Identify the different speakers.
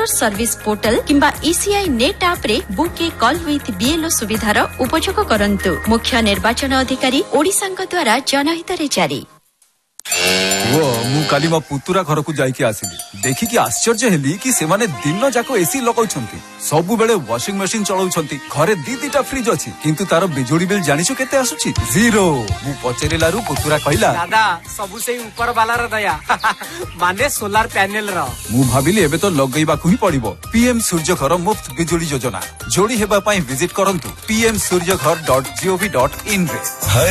Speaker 1: Service portal किंबा ECI net app रे book A call with BLO सुविधार उपयोग करंतु। मुख्य निर्वाचन अधिकारी ओडिशांक द्वारा जनहित रे जारी।
Speaker 2: वो मु काली मो पुतुरा घर को जाइके आसिली देखि कि आश्चर्य हेली कि से माने दिन जाको एसी लगाउछंती सब बेले वॉशिंग मशीन चलाउछंती घरे दी फ्रिज अछि किंतु तार बिजुली बिल जानिछु केते आसुछि जीरो। मु पचेरिलारु पुतुरा कहला
Speaker 3: दादा सबु से ऊपर वाला र दया माने सोलार पैनल रो।
Speaker 2: मु भाबिली एबे तो लगैबाकू ही पड़िबो। PM सूर्य घर मुफ्त बिजुली योजना जोड़ी हेबा पई विजिट करंतु pmsuryaghar.gov.in रे।